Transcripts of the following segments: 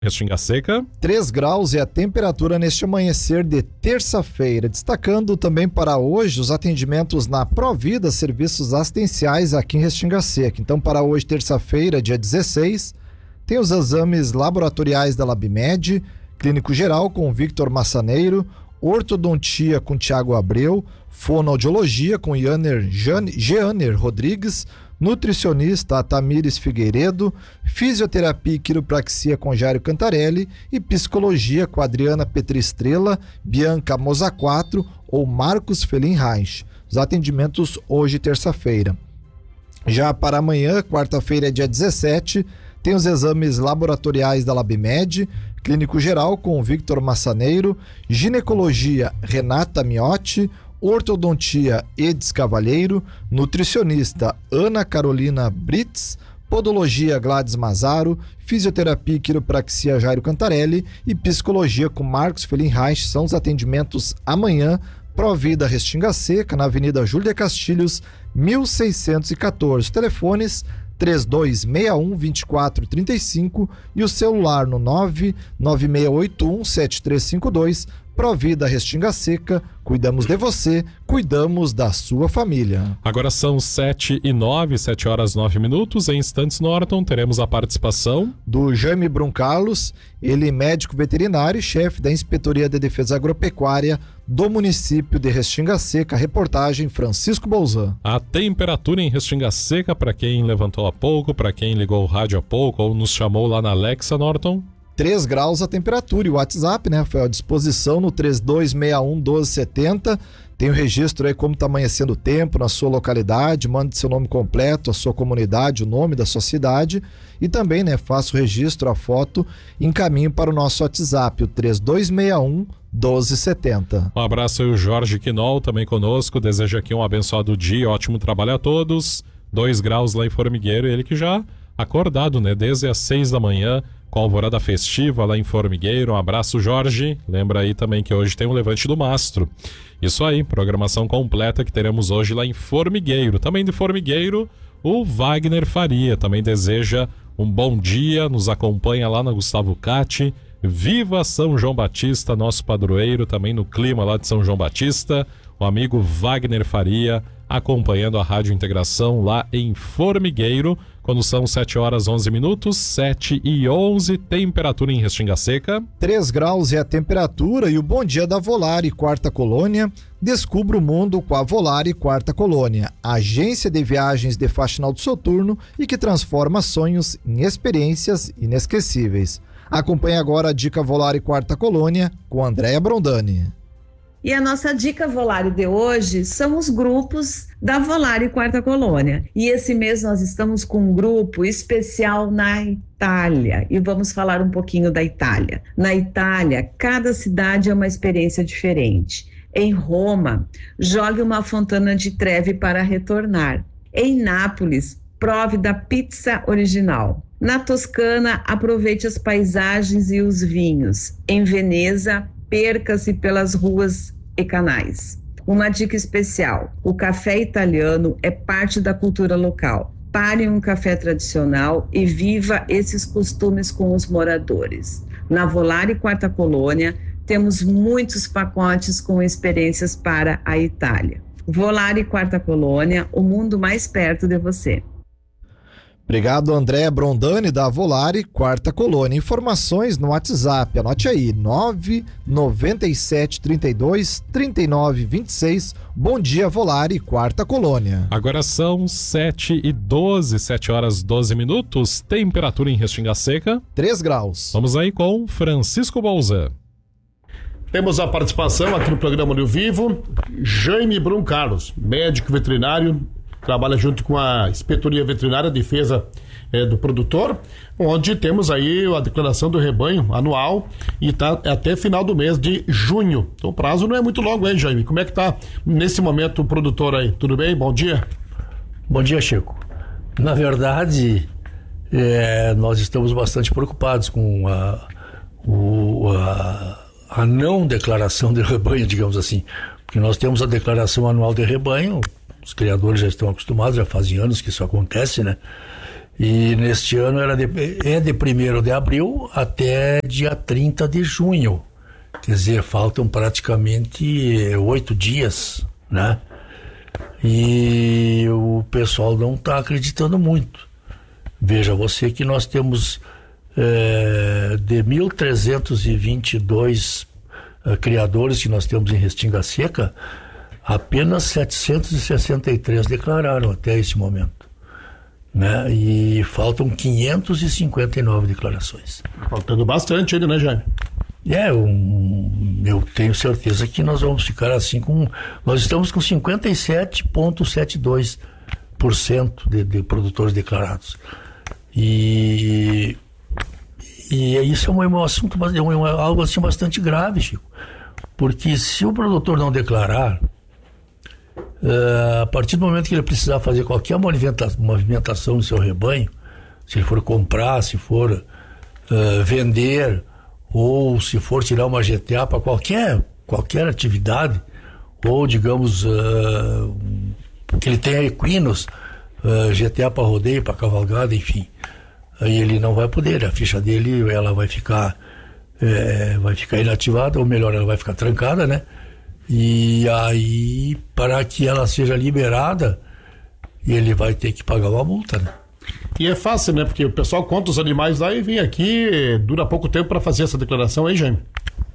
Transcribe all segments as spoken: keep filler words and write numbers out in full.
Restinga Seca. três graus é a temperatura neste amanhecer de terça-feira. Destacando também para hoje os atendimentos na Provida, serviços assistenciais aqui em Restinga Seca. Então, para hoje, terça-feira, dia dezesseis, tem os exames laboratoriais da Labmed, clínico geral com Victor Massaneiro, ortodontia com Tiago Abreu, fonoaudiologia com Janer, Jeaner Rodrigues, nutricionista Tamires Figueiredo, fisioterapia e quiropraxia com Jairo Cantarelli e psicologia com Adriana Petristrela, Bianca Moza quatro ou Marcos Felinreich. Os atendimentos hoje, terça-feira. Já para amanhã, quarta-feira, dia dezessete, tem os exames laboratoriais da Labmed, clínico geral com Victor Massaneiro, ginecologia Renata Miotti, ortodontia Edis Cavalheiro, nutricionista Ana Carolina Brits, podologia Gladys Mazaro, fisioterapia e quiropraxia Jairo Cantarelli e psicologia com Marcos Felinreich. São os atendimentos amanhã. Provida Restinga Seca, na Avenida Júlia Castilhos, mil seiscentos e quatorze. Telefones três dois seis um, dois quatro três cinco e o celular no nove nove seis oito um, sete três cinco dois. Provida Restinga Seca, cuidamos de você, cuidamos da sua família. Agora são sete e nove, sete horas nove minutos. Em instantes, Norton, teremos a participação do Jaime Bruncarlos, ele médico veterinário e chefe da Inspetoria de Defesa Agropecuária do município de Restinga Seca. Reportagem Francisco Bolzan. A temperatura em Restinga Seca, para quem levantou há pouco, para quem ligou o rádio há pouco ou nos chamou lá na Alexa, Norton? três graus a temperatura. E o WhatsApp, né, foi à disposição no três dois seis um, um dois sete zero. Tem o registro aí como está amanhecendo o tempo na sua localidade. Mande seu nome completo, a sua comunidade, o nome da sua cidade. E também, né, faça o registro, a foto, encaminhe para o nosso WhatsApp, o três dois seis um, um dois sete zero. Um abraço aí, o Jorge Quinol, também conosco. Deseja aqui um abençoado dia, ótimo trabalho a todos. Dois graus lá em Formigueiro, ele que já acordado, né, desde as seis da manhã, com a alvorada festiva lá em Formigueiro. Um abraço, Jorge. Lembra aí também que hoje tem o Levante do Mastro. Isso aí, programação completa que teremos hoje lá em Formigueiro. Também de Formigueiro, o Wagner Faria também deseja um bom dia, nos acompanha lá na Gustavo Cati. Viva São João Batista, nosso padroeiro, também no clima lá de São João Batista. O amigo Wagner Faria acompanhando a Rádio Integração lá em Formigueiro, quando são sete horas onze minutos, sete e onze, temperatura em Restinga Seca. três graus é a temperatura e o bom dia da Volare Quarta Colônia. Descubra o mundo com a Volare Quarta Colônia, agência de viagens de faxinal do Soturno e que transforma sonhos em experiências inesquecíveis. Acompanhe agora a dica Volare Quarta Colônia com Andréa Brondani. E a nossa dica Volare de hoje são os grupos da Volare Quarta Colônia. E esse mês nós estamos com um grupo especial na Itália. E vamos falar um pouquinho da Itália. Na Itália, cada cidade é uma experiência diferente. Em Roma, jogue uma fontana de Trevi para retornar. Em Nápoles, prove da pizza original. Na Toscana, aproveite as paisagens e os vinhos. Em Veneza, perca-se pelas ruas e canais. Uma dica especial: o café italiano é parte da cultura local. Pare em um café tradicional e viva esses costumes com os moradores. Na Volare Quarta Colônia, temos muitos pacotes com experiências para a Itália. Volare Quarta Colônia, o mundo mais perto de você. Obrigado, André Brondani, da Volare Quarta Colônia. Informações no WhatsApp, anote aí, nove nove sete, trinta e dois, trinta e nove, vinte e seis. Bom dia, Volare Quarta Colônia. Agora são sete e doze, sete horas doze minutos, temperatura em Restinga Seca. três graus. Vamos aí com Francisco Bolzan. Temos a participação aqui no programa Rio Vivo, Jaime Bruncarlos, médico veterinário, trabalha junto com a Inspetoria Veterinária Defesa eh, do Produtor, onde temos aí a declaração do rebanho anual e está até final do mês de junho. Então o prazo não é muito longo, hein, Jaime? Como é que tá nesse momento o produtor aí? Tudo bem? Bom dia. Bom dia, Chico. Na verdade, é, nós estamos bastante preocupados com a, o, a, a não declaração de rebanho, digamos assim, porque nós temos a declaração anual de rebanho. Os criadores já estão acostumados, já fazem anos que isso acontece, né? E neste ano era de, é de primeiro de abril até dia trinta de junho. Quer dizer, faltam praticamente oito dias, né? E o pessoal não está acreditando muito. Veja você que nós temos é, de mil trezentos e vinte e dois é, criadores que nós temos em Restinga Seca, apenas setecentos e sessenta e três declararam até esse momento, né? E faltam quinhentas e cinquenta e nove declarações. Faltando bastante ainda, né, Jaime? É, um, eu tenho certeza que nós vamos ficar assim com... Nós estamos com cinquenta e sete vírgula setenta e dois por cento de, de produtores declarados. E, e isso é um, um assunto, é um, algo assim bastante grave, Chico. Porque se o produtor não declarar, uh, a partir do momento que ele precisar fazer qualquer movimenta, movimentação no seu rebanho, se ele for comprar, se for uh, vender, ou se for tirar uma G T A para qualquer, qualquer atividade, ou digamos uh, que ele tenha equinos, uh, G T A para rodeio, para cavalgada, enfim, aí ele não vai poder, a ficha dele ela vai ficar é, vai ficar inativada, ou melhor, ela vai ficar trancada, né? E aí, para que ela seja liberada, ele vai ter que pagar uma multa, né? E é fácil, né? Porque o pessoal conta os animais lá e vem aqui, dura pouco tempo para fazer essa declaração aí, Jaime.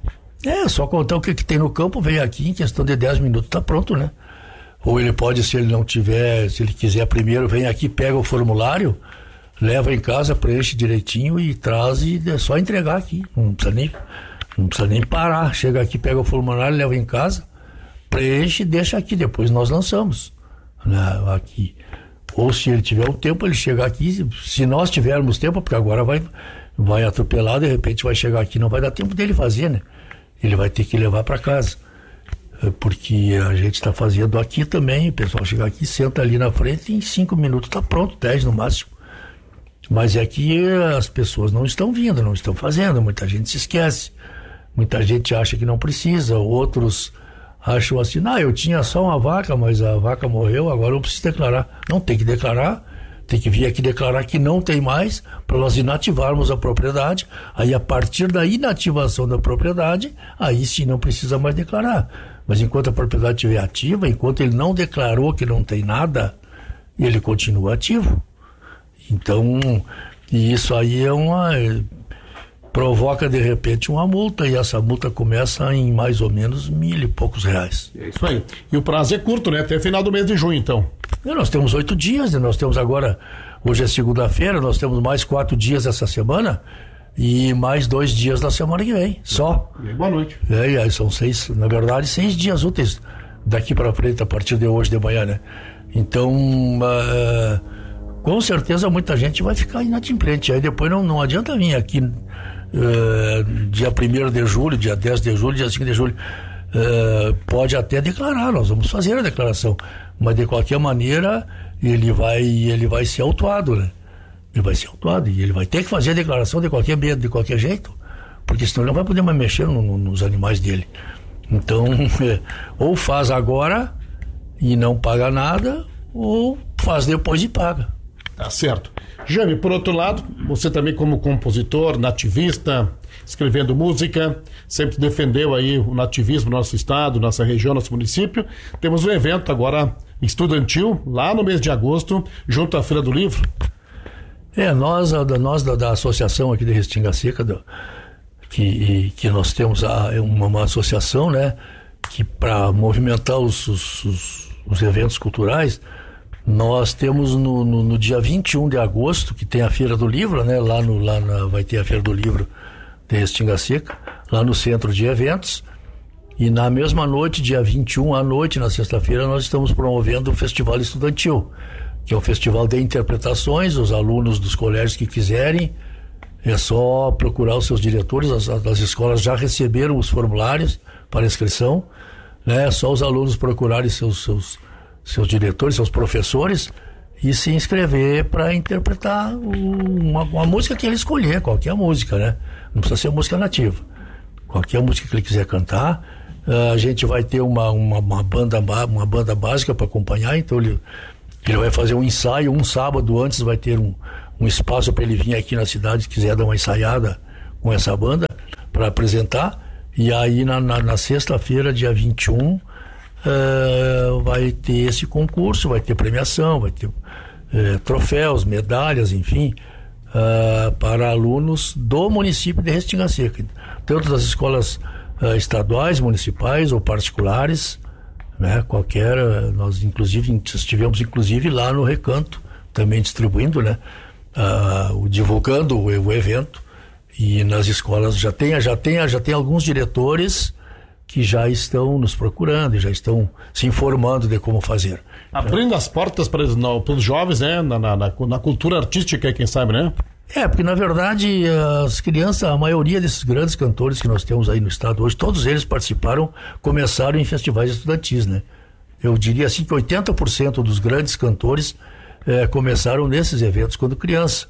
É, só contar o que, que tem no campo, vem aqui, em questão de dez minutos tá pronto, né? Ou ele pode, se ele não tiver, se ele quiser primeiro, vem aqui, pega o formulário, leva em casa, preenche direitinho e traz, e é só entregar aqui, não precisa nem, não precisa nem parar, chega aqui, pega o formulário, leva em casa, preenche e deixa aqui, depois nós lançamos, né, aqui. Ou se ele tiver o tempo, ele chega aqui, se nós tivermos tempo, porque agora vai, vai atropelar, de repente vai chegar aqui, não vai dar tempo dele fazer, né? Ele vai ter que levar para casa, porque a gente está fazendo aqui também, o pessoal chega aqui, senta ali na frente e em cinco minutos está pronto, dez no máximo. Mas é que as pessoas não estão vindo, não estão fazendo, muita gente se esquece, muita gente acha que não precisa, outros acham assim, não, eu tinha só uma vaca, mas a vaca morreu, agora eu preciso declarar. Não, tem que declarar, tem que vir aqui declarar que não tem mais, para nós inativarmos a propriedade. Aí a partir da inativação da propriedade, aí sim não precisa mais declarar. Mas enquanto a propriedade estiver ativa, enquanto ele não declarou que não tem nada, ele continua ativo. Então, e isso aí é uma... provoca de repente uma multa, e essa multa começa em mais ou menos mil e poucos reais. É isso aí. E o prazo é curto, né? Até final do mês de junho, então. E nós temos oito dias, né? Nós temos agora, hoje é segunda-feira, nós temos mais quatro dias essa semana e mais dois dias na semana que vem, só. E aí, boa noite. É, e aí são seis, na verdade, seis dias úteis daqui para frente, a partir de hoje de manhã, né? Então, uh, com certeza muita gente vai ficar inadimplente. Aí depois não, não adianta vir aqui Uh, dia primeiro de julho, dia dez de julho, dia cinco de julho, uh, pode até declarar, nós vamos fazer a declaração, mas de qualquer maneira ele vai, ele vai ser autuado, né? Ele vai ser autuado e ele vai ter que fazer a declaração de qualquer, de qualquer jeito, porque senão ele não vai poder mais mexer no, no, nos animais dele. Então, é, ou faz agora e não paga nada, ou faz depois e paga. Tá certo. Jaime, por outro lado, você também como compositor, nativista, escrevendo música, sempre defendeu aí o nativismo no nosso estado, nossa região, nosso município. Temos um evento agora estudantil, lá no mês de agosto, junto à Feira do Livro. É, nós, a, nós da, da associação aqui de Restinga Seca, do, que, que nós temos a, uma, uma associação, né, que para movimentar os, os, os, os eventos culturais, nós temos no, no, no dia vinte e um de agosto, que tem a Feira do Livro, né? Lá, no, lá na, vai ter a Feira do Livro de Restinga Seca, lá no centro de eventos. E na mesma noite, dia vinte e um à noite, na sexta-feira, nós estamos promovendo o Festival Estudantil, que é um festival de interpretações. Os alunos dos colégios que quiserem, é só procurar os seus diretores. As, as escolas já receberam os formulários para inscrição, né? É só os alunos procurarem seus... seus seus diretores, seus professores, e se inscrever para interpretar uma, uma música que ele escolher, qualquer música, né? Não precisa ser música nativa. Qualquer música que ele quiser cantar. Uh, a gente vai ter uma, uma, uma, banda, uma banda básica para acompanhar, então ele, ele vai fazer um ensaio, um sábado antes vai ter um, um espaço para ele vir aqui na cidade, se quiser dar uma ensaiada com essa banda, para apresentar. E aí na, na, na sexta-feira, dia vinte e um, uh, vai ter esse concurso, vai ter premiação, vai ter uh, troféus, medalhas, enfim, uh, para alunos do município de Restinga Seca, tanto das escolas uh, estaduais, municipais ou particulares, né, qualquer. Nós inclusive estivemos inclusive lá no Recanto, também distribuindo, né, uh, divulgando o, o evento. E nas escolas já tem, já tem, já tem alguns diretores que já estão nos procurando e já estão se informando de como fazer. Abrindo as portas para os jovens, né? Na, na, na cultura artística, quem sabe, né? É, porque na verdade as crianças, a maioria desses grandes cantores que nós temos aí no estado hoje, todos eles participaram, começaram em festivais estudantis, né? Eu diria assim que oitenta por cento dos grandes cantores eh, começaram nesses eventos quando criança.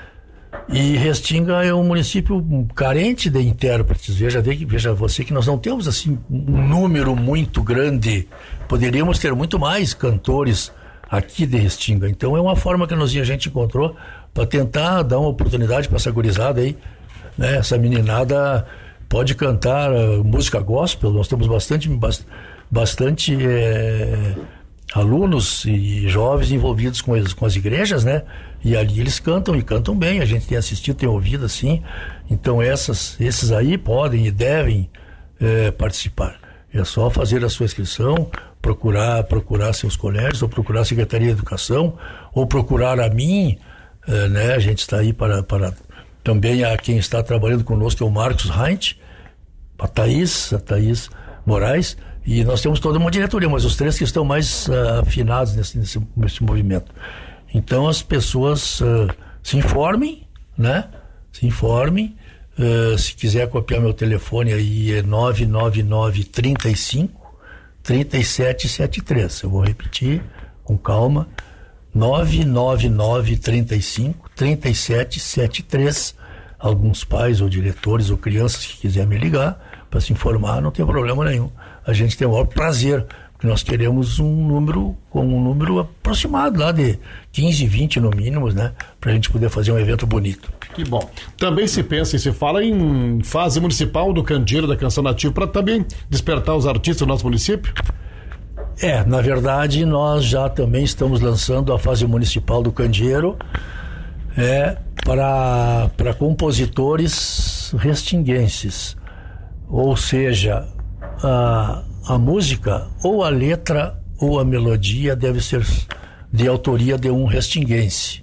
E Restinga é um município carente de intérpretes. Veja, veja você que nós não temos assim um número muito grande. Poderíamos ter muito mais cantores aqui de Restinga. Então é uma forma que nós, a gente encontrou para tentar dar uma oportunidade para essa gurizada aí, né? Essa meninada pode cantar uh, música gospel. Nós temos bastante, bastante é, alunos e jovens envolvidos com, eles, com as igrejas, né? E ali eles cantam e cantam bem, a gente tem assistido, tem ouvido assim. Então essas, esses aí podem e devem é, participar. É só fazer a sua inscrição, procurar, procurar seus colégios, ou procurar a Secretaria de Educação, ou procurar a mim, é, né? A gente está aí para, para também a quem está trabalhando conosco, que é o Marcos Reint, a Thaís, a Thaís Moraes, e nós temos toda uma diretoria, mas os três que estão mais uh, afinados nesse, nesse, nesse movimento. Então as pessoas uh, se informem, né? Se informem. Uh, se quiser copiar meu telefone aí é nove nove nove, trinta e cinco, trinta e sete setenta e três. Eu vou repetir com calma. nove nove nove, trinta e cinco, trinta e sete setenta e três. Alguns pais ou diretores ou crianças que quiserem me ligar para se informar, não tem problema nenhum. A gente tem o maior prazer, porque nós queremos um número, com um número aproximado lá de quinze, vinte no mínimo, né? Para a gente poder fazer um evento bonito. Que bom. Também se pensa e se fala em fase municipal do Candeeiro da Canção Nativa para também despertar os artistas do nosso município? É, na verdade nós já também estamos lançando a fase municipal do Candeeiro é, para, para compositores restinguenses. Ou seja, a, a música, ou a letra, ou a melodia deve ser de autoria de um restinguense.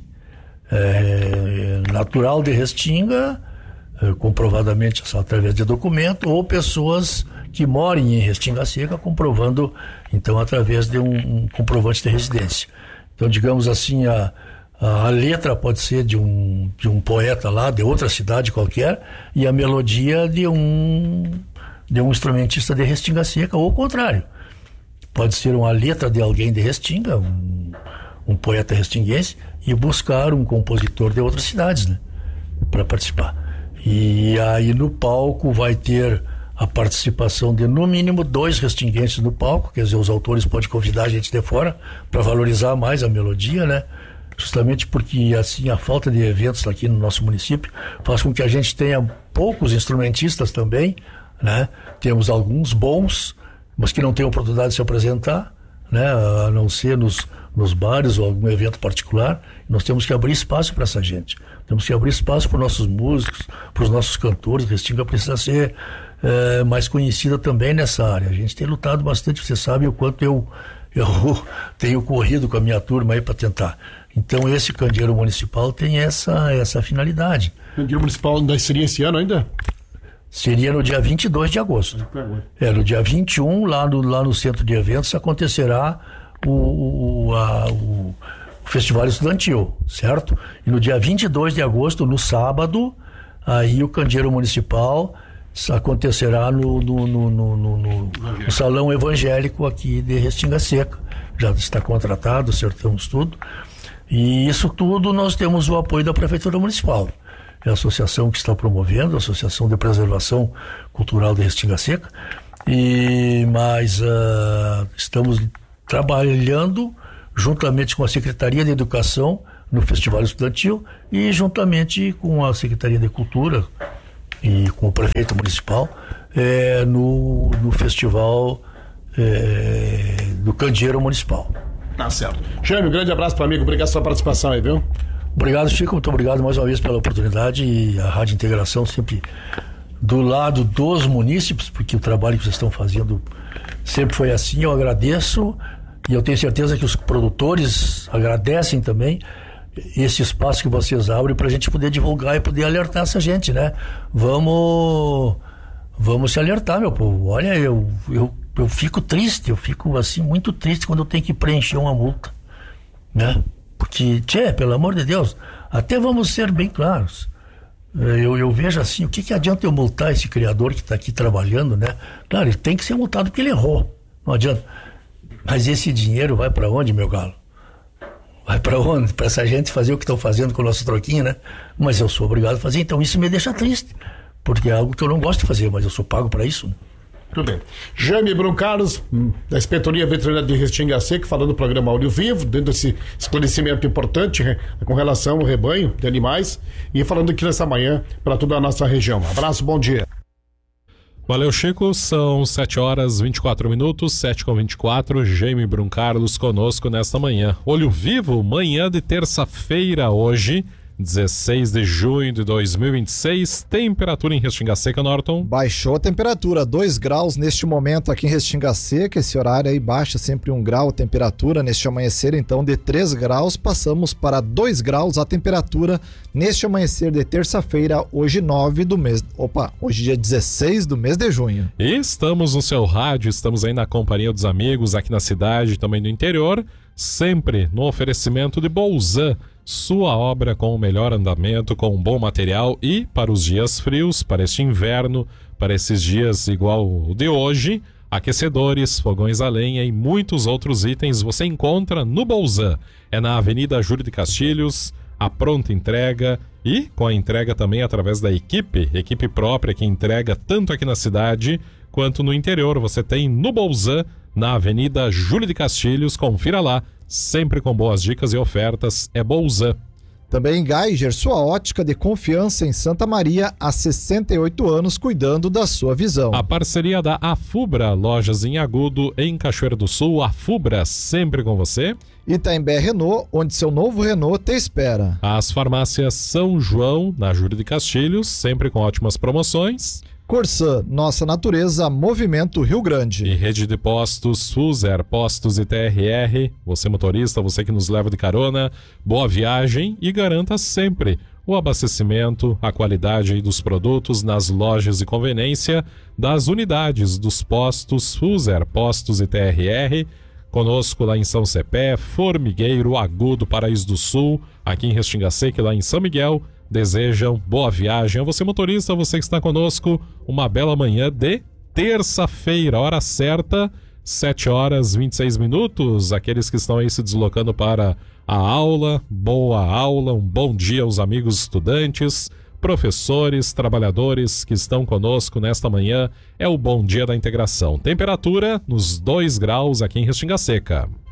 É, natural de Restinga, é, comprovadamente através de documento, ou pessoas que morem em Restinga Seca, comprovando, então, através de um, um comprovante de residência. Então, digamos assim, a, a letra pode ser de um, de um poeta lá, de outra cidade qualquer, e a melodia de um... de um instrumentista de Restinga Seca, ou o contrário. Pode ser uma letra de alguém de Restinga, um, um poeta restinguense, e buscar um compositor de outras cidades, né, para participar. E aí no palco vai ter a participação de no mínimo dois restinguenses no palco, quer dizer, os autores podem convidar a gente de fora para valorizar mais a melodia, né? Justamente porque assim a falta de eventos aqui no nosso município faz com que a gente tenha poucos instrumentistas também, né? Temos alguns bons, mas que não têm oportunidade de se apresentar, né? A não ser nos, nos bares ou algum evento particular. Nós temos que abrir espaço para essa gente. Temos que abrir espaço para os nossos músicos, para os nossos cantores. Restinga precisa ser é, mais conhecida também nessa área. A gente tem lutado bastante, você sabe o quanto eu, eu tenho corrido com a minha turma aí para tentar. Então esse candeeiro municipal tem essa, essa finalidade. O candeeiro municipal ainda seria esse ano ainda? Seria no dia vinte e dois de agosto. É, no dia vinte e um, lá no, lá no centro de eventos, acontecerá o, o, a, o Festival Estudantil, certo? E no dia vinte e dois de agosto, no sábado, aí o candeeiro municipal acontecerá no, no, no, no, no, no, no Salão Evangélico aqui de Restinga Seca. Já está contratado, acertamos tudo. E isso tudo nós temos o apoio da Prefeitura Municipal. É a associação que está promovendo, a Associação de Preservação Cultural de Restinga Seca, e, mas uh, estamos trabalhando juntamente com a Secretaria de Educação no Festival Estudantil e juntamente com a Secretaria de Cultura e com o Prefeito Municipal é, no, no Festival é, do Candeeiro Municipal. Tá certo. Jaime, um grande abraço para amigo, obrigado pela sua participação aí, viu? Obrigado, Chico, muito obrigado mais uma vez pela oportunidade e a Rádio Integração sempre do lado dos munícipes, porque o trabalho que vocês estão fazendo sempre foi assim, eu agradeço e eu tenho certeza que os produtores agradecem também esse espaço que vocês abrem para a gente poder divulgar e poder alertar essa gente, né? Vamos, vamos se alertar, meu povo. Olha, eu, eu, eu fico triste, eu fico assim muito triste quando eu tenho que preencher uma multa, né? Porque, tchê, pelo amor de Deus, até vamos ser bem claros. Eu, eu vejo assim, o que, que adianta eu multar esse criador que está aqui trabalhando, né? Claro, ele tem que ser multado porque ele errou, não adianta. Mas esse dinheiro vai para onde, meu galo? Vai para onde? Para essa gente fazer o que estão fazendo com o nosso troquinho, né? Mas eu sou obrigado a fazer, então isso me deixa triste, porque é algo que eu não gosto de fazer, mas eu sou pago para isso, né? Tudo bem. Jaime Brum Carlos, da Inspetoria Veterinária de Restinga Seca, falando do programa Áudio Vivo, dando esse esclarecimento importante com relação ao rebanho de animais e falando aqui nessa manhã para toda a nossa região. Um abraço, bom dia. Valeu, Chico. São sete horas e vinte e quatro minutos, sete com vinte e quatro. Jaime Brum Carlos conosco nesta manhã. Olho Vivo, manhã de terça-feira hoje, dezesseis de junho de dois mil e vinte e seis, temperatura em Restinga Seca, Norton. Baixou a temperatura, dois graus neste momento aqui em Restinga Seca, esse horário aí baixa sempre um grau a temperatura, neste amanhecer então de três graus, passamos para dois graus a temperatura neste amanhecer de terça-feira, hoje nove do mês, opa, hoje dia dezesseis do mês de junho. E estamos no seu rádio, estamos aí na companhia dos amigos aqui na cidade, também no interior, sempre no oferecimento de Bolzan, sua obra com o melhor andamento, com um bom material e para os dias frios, para este inverno, para esses dias igual o de hoje, aquecedores, fogões a lenha e muitos outros itens você encontra no Bolzan. É na Avenida Júlio de Castilhos, a pronta entrega e com a entrega também através da equipe, equipe própria que entrega tanto aqui na cidade quanto no interior. Você tem no Bolzan, na Avenida Júlio de Castilhos, confira lá. Sempre com boas dicas e ofertas, é Bolzan. Também Geiger, sua ótica de confiança em Santa Maria há sessenta e oito anos, cuidando da sua visão. A parceria da Afubra, lojas em Agudo, em Cachoeira do Sul, Afubra, sempre com você. Itaimbé Renault, onde seu novo Renault te espera. As farmácias São João, na Júlio de Castilhos, sempre com ótimas promoções. Corsã, nossa natureza, Movimento Rio Grande. E rede de postos, Fuser, Postos e T R R. Você motorista, você que nos leva de carona, boa viagem e garanta sempre o abastecimento, a qualidade dos produtos nas lojas de conveniência das unidades dos postos Fuser, Postos e T R R. Conosco lá em São Cepé, Formigueiro, Agudo, Paraíso do Sul, aqui em Restinga Seca e lá em São Miguel. Desejam boa viagem a você motorista, você que está conosco, uma bela manhã de terça-feira, hora certa, sete horas e vinte e seis minutos, aqueles que estão aí se deslocando para a aula, boa aula, um bom dia aos amigos estudantes, professores, trabalhadores que estão conosco nesta manhã, é o Bom Dia da Integração. Temperatura nos dois graus aqui em Restinga Seca.